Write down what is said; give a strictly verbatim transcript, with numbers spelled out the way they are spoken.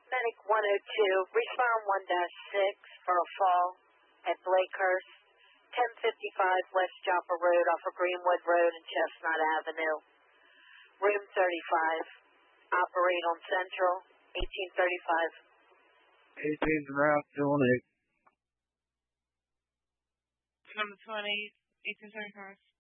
Medic one oh two, respond one dash six for a fall at Blakehurst, ten fifty-five West Joppa Road off of Greenwood Road and Chestnut Avenue. Room thirty-five, operate on Central, eighteen thirty-five. eighteen's route, two one eight. Number twenty, eighteen thirty-five.